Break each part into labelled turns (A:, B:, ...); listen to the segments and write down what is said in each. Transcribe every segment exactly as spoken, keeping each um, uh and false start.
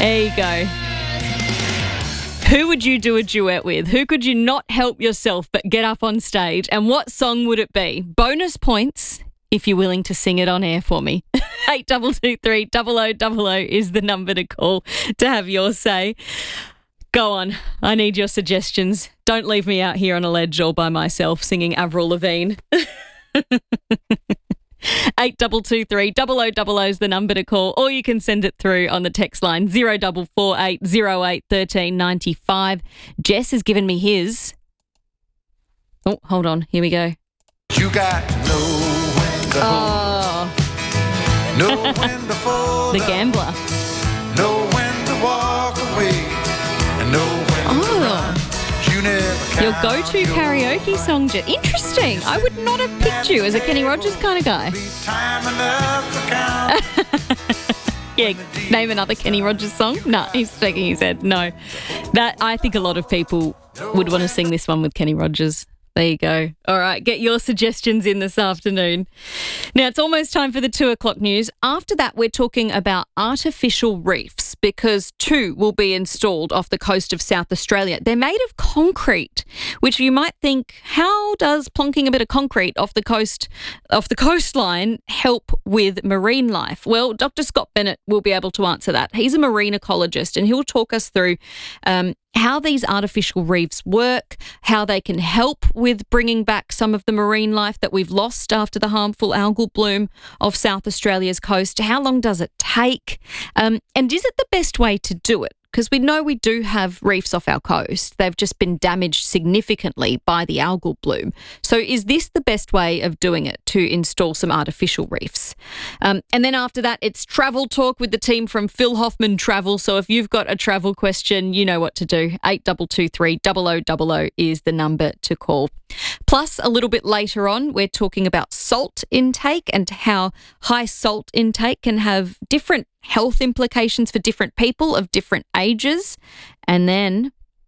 A: There you go. Who would you do a duet with? Who could you not help yourself but get up on stage? And what song would it be? Bonus points if you're willing to sing it on air for me. eight two two three, double oh double oh is the number to call to have your say. Go on. I need your suggestions. Don't leave me out here on a ledge all by myself singing Avril Lavigne. eight two two three, double oh double oh is the number to call, or you can send it through on the text line zero four four eight zero eight one three nine five. Jess has given me his. Oh, hold on. Here we go.
B: You got to know when to
A: Oh,
B: hold, know when to fold
A: the
B: up,
A: gambler.
B: know when to walk away, and know when
A: Oh.
B: to run. You never
A: Your
B: count
A: go-to
B: your
A: karaoke song, Jess. Interesting. I would not have picked you as a Kenny Rogers kind of guy.
B: Be time enough to count.
A: Yeah, name another Kenny Rogers song. No, he's shaking his head. No. That I think a lot of people would want to sing this one with Kenny Rogers. There you go. All right, get your suggestions in this afternoon. Now, it's almost time for the two o'clock news. After that, we're talking about artificial reefs because two will be installed off the coast of South Australia. They're made of concrete, which you might think, how does plonking a bit of concrete off the coast, off the coastline help with marine life? Well, Doctor Scott Bennett will be able to answer that. He's a marine ecologist and he'll talk us through um, how these artificial reefs work, how they can help with bringing back some of the marine life that we've lost after the harmful algal bloom of South Australia's coast. How long does it take? Um, and is it the best way to do it? Because we know we do have reefs off our coast. They've just been damaged significantly by the algal bloom. So is this the best way of doing it, to install some artificial reefs? Um, and then after that, it's travel talk with the team from Phil Hoffman Travel. So if you've got a travel question, you know what to do. eight two two three, double oh double oh is the number to call. Plus, a little bit later on, we're talking about salt intake and how high salt intake can have different health implications for different people of different ages. And then,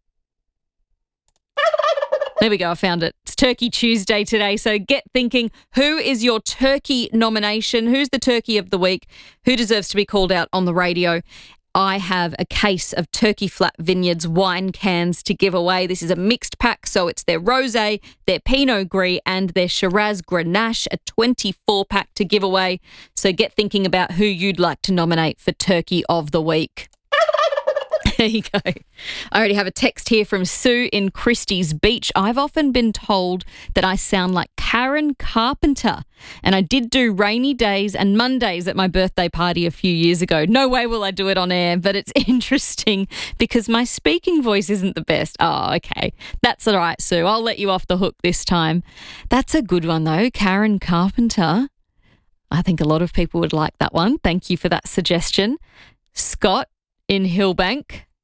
A: there we go, I found it. It's Turkey Tuesday today, so get thinking, who is your turkey nomination? Who's the turkey of the week? Who deserves to be called out on the radio? I have a case of Turkey Flat Vineyards wine cans to give away. This is a mixed pack, so it's their Rosé, their Pinot Gris and their Shiraz Grenache, a twenty-four pack to give away. So get thinking about who you'd like to nominate for Turkey of the Week. There you go. I already have a text here from Sue in Christie's Beach. I've often been told that I sound like Karen Carpenter, and I did do Rainy Days and Mondays at my birthday party a few years ago. No way will I do it on air, but it's interesting because my speaking voice isn't the best. Oh, okay. That's all right, Sue. I'll let you off the hook this time. That's a good one, though. Karen Carpenter. I think a lot of people would like that one. Thank you for that suggestion. Scott in Hillbank.